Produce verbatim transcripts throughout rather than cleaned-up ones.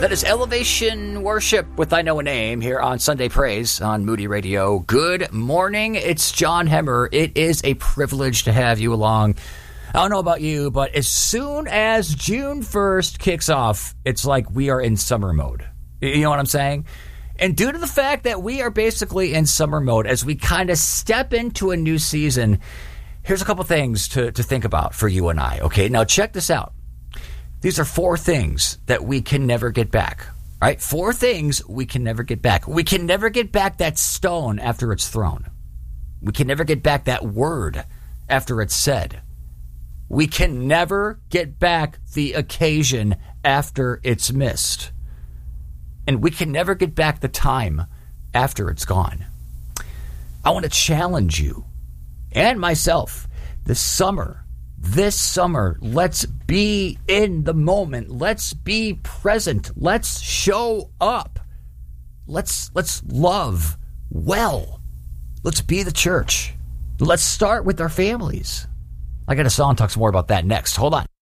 That is Elevation Worship with I Know a Name here on Sunday Praise on Moody Radio. Good morning. It's John Hemmer. It is a privilege to have you along. I don't know about you, but as soon as June first kicks off, it's like we are in summer mode. You know what I'm saying? And due to the fact that we are basically in summer mode, as we kind of step into a new season, here's a couple things to, to think about for you and I. Okay, now check this out. These are four things that we can never get back, right? Four things we can never get back. We can never get back that stone after it's thrown. We can never get back that word after it's said. We can never get back the occasion after it's missed. And we can never get back the time after it's gone. I want to challenge you and myself this summer. This summer, let's be in the moment. Let's be present. Let's show up. Let's let's love well. Let's be the church. Let's start with our families. I got a song talks more about that next. Hold on.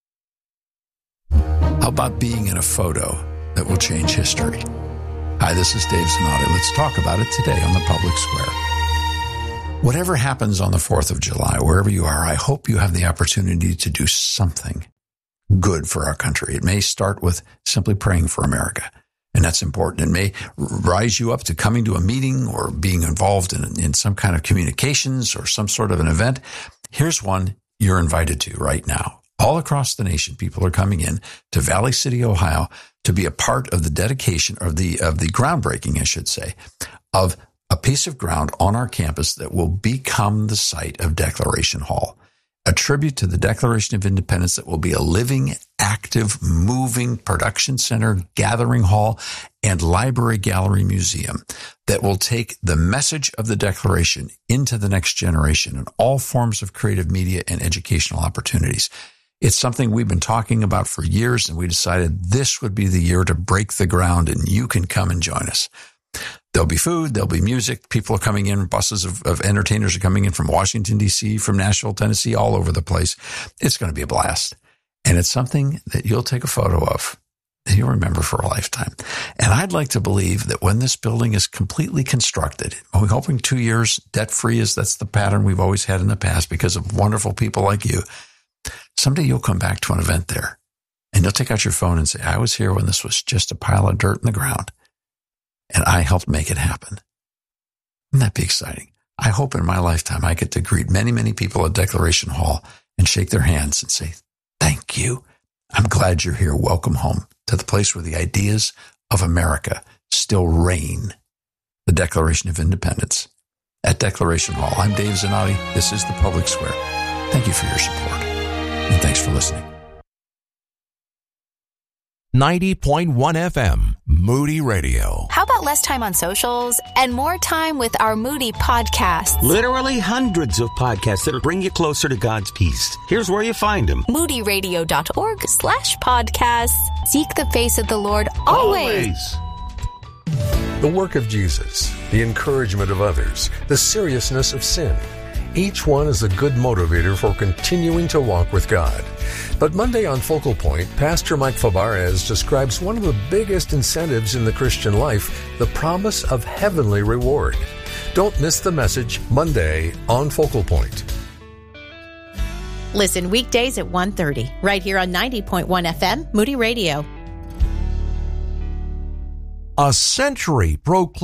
How about being in a photo that will change history? Hi, this is Dave Zanotti. Let's talk about it today on the Public Square. Whatever happens on the fourth of July, wherever you are, I hope you have the opportunity to do something good for our country. It may start with simply praying for America, and that's important. It may rise you up to coming to a meeting or being involved in, in some kind of communications or some sort of an event. Here's one you're invited to right now. All across the nation, people are coming in to Valley City, Ohio, to be a part of the dedication, or the of the groundbreaking, I should say, of a piece of ground on our campus that will become the site of Declaration Hall, a tribute to the Declaration of Independence that will be a living, active, moving production center, gathering hall, and library, gallery, museum that will take the message of the Declaration into the next generation in all forms of creative media and educational opportunities. It's something we've been talking about for years, and we decided this would be the year to break the ground, and you can come and join us. There'll be food, there'll be music, people are coming in, buses of, of entertainers are coming in from Washington, D C, from Nashville, Tennessee, all over the place. It's going to be a blast. And it's something that you'll take a photo of that you'll remember for a lifetime. And I'd like to believe that when this building is completely constructed, we're hoping two years debt-free, as that's the pattern we've always had in the past because of wonderful people like you, someday you'll come back to an event there and you'll take out your phone and say, I was here when this was just a pile of dirt in the ground. And I helped make it happen. Wouldn't that be exciting? I hope in my lifetime I get to greet many, many people at Declaration Hall and shake their hands and say, thank you. I'm glad you're here. Welcome home to the place where the ideas of America still reign. The Declaration of Independence at Declaration Hall. I'm Dave Zanotti. This is the Public Square. Thank you for your support. And thanks for listening. ninety point one F M, Moody Radio. How about less time on socials and more time with our Moody podcasts? Literally hundreds of podcasts that'll bring you closer to God's peace. Here's where you find them. moody radio dot org slash podcasts. Seek the face of the Lord always. Always. The work of Jesus, the encouragement of others, the seriousness of sin. Each one is a good motivator for continuing to walk with God. But Monday on Focal Point, Pastor Mike Fabarez describes one of the biggest incentives in the Christian life, the promise of heavenly reward. Don't miss the message Monday on Focal Point. Listen weekdays at one thirty, right here on ninety point one F M, Moody Radio. A century proclaimed